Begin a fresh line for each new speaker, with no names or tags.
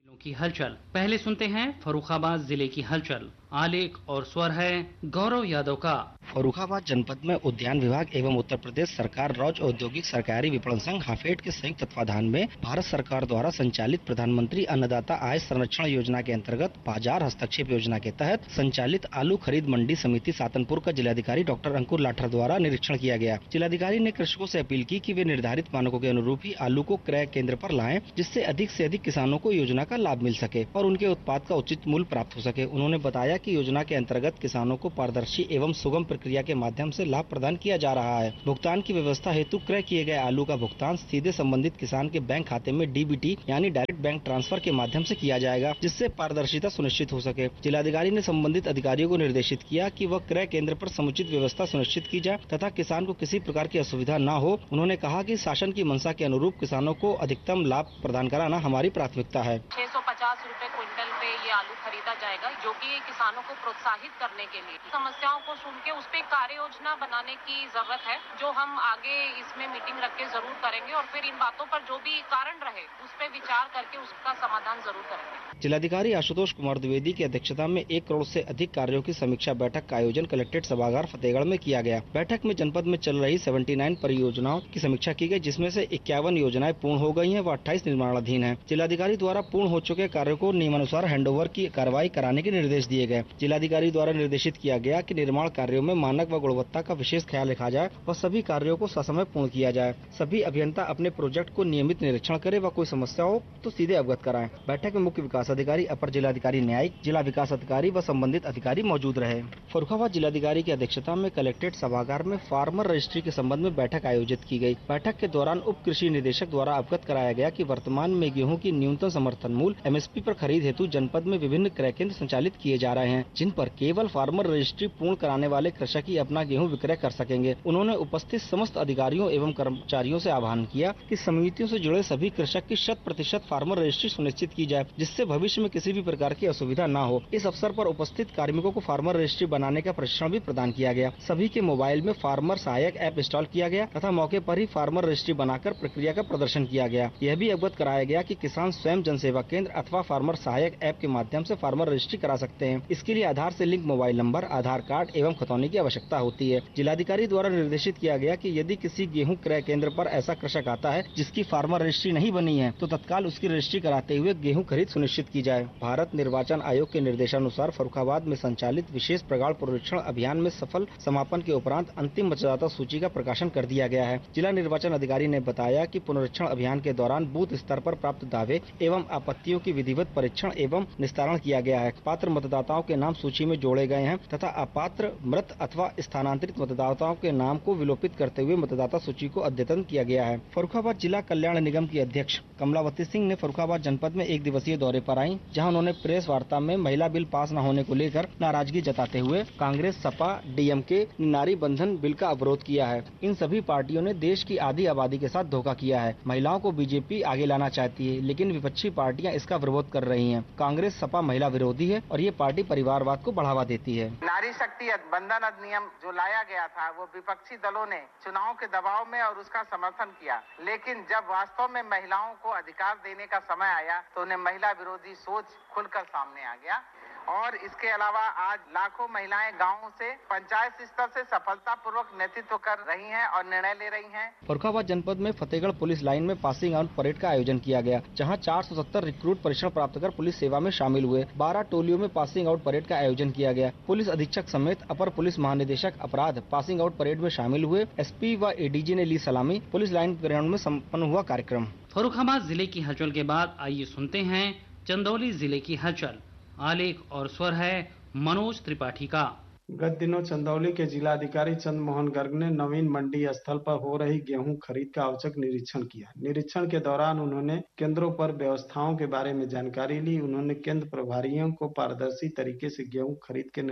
की हलचल। पहले सुनते हैं फर्रुखाबाद जिले की हलचल। आलेख और स्वर है गौरव यादव का।
फर्रुखाबाद जनपद में उद्यान विभाग एवं उत्तर प्रदेश सरकार राज्य औद्योगिक सरकारी विपणन संघ हाफेड के संयुक्त तत्वाधान में भारत सरकार द्वारा संचालित प्रधानमंत्री अन्नदाता आय संरक्षण योजना के अंतर्गत बाजार हस्तक्षेप योजना के तहत संचालित आलू खरीद मंडी समिति सातनपुर का जिलाधिकारी डॉक्टर अंकुर लाठर द्वारा निरीक्षण किया गया। जिलाधिकारी ने कृषकों से अपील की कि वे निर्धारित मानकों के अनुरूप ही आलू को क्रय केंद्र पर लाएं, जिससे अधिक से अधिक किसानों को योजना का लाभ मिल सके और उनके उत्पाद का उचित मूल्य प्राप्त हो सके। उन्होंने बताया कि योजना के अंतर्गत किसानों को पारदर्शी एवं सुगम प्रक्रिया के माध्यम से लाभ प्रदान किया जा रहा है। भुगतान की व्यवस्था हेतु क्रय किए गए आलू का भुगतान सीधे संबंधित किसान के बैंक खाते में डीबीटी यानी डायरेक्ट बैंक ट्रांसफर के माध्यम से किया जाएगा, जिससे पारदर्शिता सुनिश्चित हो सके। जिलाधिकारी ने संबंधित अधिकारियों को निर्देशित किया कि वह क्रय केंद्र पर समुचित व्यवस्था सुनिश्चित की जाए तथा किसान को किसी प्रकार की असुविधा न हो। उन्होंने कहा कि शासन की मंशा के अनुरूप किसानों को अधिकतम लाभ प्रदान कराना हमारी प्राथमिकता है।
650 रुपए क्विंटल पे ये आलू खरीदा जाएगा, जो कि किसानों को प्रोत्साहित करने के लिए समस्याओं को सुन के उस पे कार्य योजना बनाने की जरूरत है, जो हम आगे इसमें मीटिंग रख के जरूर करेंगे और फिर इन बातों पर जो भी कारण रहे उस पे विचार करके उसका समाधान जरूर करेंगे।
जिलाधिकारी आशुतोष कुमार द्विवेदी की अध्यक्षता में 1 करोड़ से अधिक कार्यों की समीक्षा बैठक का आयोजन कलेक्ट्रेट सभागार फतेहगढ़ में किया गया। बैठक में जनपद में चल रही 79 परियोजनाओं की समीक्षा की गई, जिसमें से 51 योजनाएं पूर्ण हो गई हैं व 28 निर्माणाधीन हैं। जिलाधिकारी द्वारा पूर्ण हो चुके कार्यों को नियमानुसार हैंडओवर की कार्रवाई कराने के निर्देश दिए गए। जिलाधिकारी द्वारा निर्देशित किया गया कि निर्माण कार्यों में मानक व गुणवत्ता का विशेष ख्याल रखा जाए व सभी कार्यों को ससमय पूर्ण किया जाए। सभी अभियंता अपने प्रोजेक्ट को नियमित निरीक्षण करें व कोई समस्या हो तो सीधे अवगत कराएं। बैठक में मुख्य विकास अधिकारी, अपर जिलाधिकारी न्यायिक, जिला विकास अधिकारी व संबंधित अधिकारी मौजूद रहे। फर्रुखाबाद जिलाधिकारी की अध्यक्षता में कलेक्ट्रेट सभागार में फार्मर रजिस्ट्री के संबंध में बैठक आयोजित की गई। बैठक के दौरान उप कृषि निदेशक द्वारा अवगत कराया गया कि वर्तमान में गेहूं की न्यूनतम समर्थन मूल्य एमएसपी पर खरीद हेतु जनपद में विभिन्न क्रय केंद्र संचालित किए जा रहे हैं, जिन पर केवल फार्मर रजिस्ट्री पूर्ण कराने वाले कृषक ही अपना गेहूं विक्रय कर सकेंगे। उन्होंने उपस्थित समस्त अधिकारियों एवं कर्मचारियों से आह्वान किया कि समितियों से जुड़े सभी कृषक की 100% फार्मर रजिस्ट्री सुनिश्चित की जाए, जिससे भविष्य में किसी भी प्रकार की असुविधा न हो। इस अवसर पर उपस्थित कार्मिकों को फार्मर रजिस्ट्री बनाने का प्रशिक्षण भी प्रदान किया गया। सभी के मोबाइल में फार्मर सहायक ऐप इंस्टॉल किया गया तथा मौके पर ही फार्मर रजिस्ट्री बनाकर प्रक्रिया का प्रदर्शन किया गया। यह भी अवगत कराया गया कि किसान स्वयं जन सेवा केंद्र अथवा फार्मर सहायक ऐप के माध्यम से फार्मर रजिस्ट्री करा सकते हैं। इसके लिए आधार से लिंक मोबाइल नंबर, आधार कार्ड एवं खतौनी की आवश्यकता होती है। जिलाधिकारी द्वारा निर्देशित किया गया कि यदि किसी गेहूं क्रय केंद्र पर ऐसा कृषक आता है जिसकी फार्मर रजिस्ट्री नहीं बनी है, तो तत्काल उसकी रजिस्ट्री कराते हुए गेहूं खरीद सुनिश्चित की जाए। भारत निर्वाचन आयोग के निर्देशानुसार फर्रुखाबाद में संचालित विशेष प्रगाढ़ पुनरीक्षण अभियान में सफल समापन के उपरांत अंतिम मतदाता सूची का प्रकाशन कर दिया गया है। जिला निर्वाचन अधिकारी ने बताया कि पुनरीक्षण अभियान के दौरान बूथ स्तर पर प्राप्त दावे एवं आपत्तियों की विधिवत परीक्षण एवं निस्तारण किया गया है। पात्र मतदाताओं के नाम सूची में जोड़े गए हैं तथा अपात्र, मृत अथवा स्थानांतरित मतदाताओं के नाम को विलोपित करते हुए मतदाता सूची को अद्यतन किया गया है। फर्रुखाबाद जिला कल्याण निगम की अध्यक्ष कमलावती सिंह ने फर्रुखाबाद जनपद में 1 दिवसीय दौरे पर आई, जहां उन्होंने प्रेस वार्ता में महिला बिल पास न होने को लेकर नाराजगी जताते हुए कांग्रेस, सपा, डीएमके ने नारी बंधन बिल का अवरोध किया है। इन सभी पार्टियों ने देश की आधी आबादी के साथ धोखा किया है। महिलाओं को बीजेपी आगे लाना चाहती है, लेकिन विपक्षी पार्टियां इसका विरोध कर रही हैं। कांग्रेस, सपा महिला विरोधी है और ये पार्टी परिवारवाद को बढ़ावा देती है।
नारी शक्ति बंधन अधिनियम जो लाया गया था, वो विपक्षी दलों ने चुनाव के दबाव में और उसका समर्थन किया, लेकिन जब वास्तव में महिलाओं को अधिकार देने का समय आया तो उन्हें महिला विरोधी सोच खुलकर सामने आ गया। और इसके अलावा आज लाखों महिलाएं गांवों से पंचायत स्तर से सफलतापूर्वक नेतृत्व कर रही हैं और निर्णय ले रही हैं।
फर्रुखाबाद जनपद में फतेहगढ़ पुलिस लाइन में पासिंग आउट परेड का आयोजन किया गया, जहां 470 रिक्रूट प्रशिक्षण प्राप्त कर पुलिस सेवा में शामिल हुए। 12 टोलियों में पासिंग आउट परेड का आयोजन किया गया। पुलिस अधीक्षक समेत अपर पुलिस महानिदेशक अपराध पासिंग आउट परेड में शामिल हुए। एसपी व एडीजी ने ली सलामी। पुलिस लाइन ग्राउंड में संपन्न हुआ कार्यक्रम।
फर्रुखाबाद जिले की हलचल के बाद आइए सुनते हैं चंदौली जिले की हलचल। आलेख और स्वर है मनोज त्रिपाठी का।
गत दिनों चंदौली के जिलाधिकारी चंद्र मोहन गर्ग ने नवीन मंडी स्थल पर हो रही गेहूं खरीद का औचक निरीक्षण किया। निरीक्षण के दौरान उन्होंने केंद्रों पर व्यवस्थाओं के बारे में जानकारी ली। उन्होंने केंद्र प्रभारियों को पारदर्शी तरीके से गेहूं खरीद के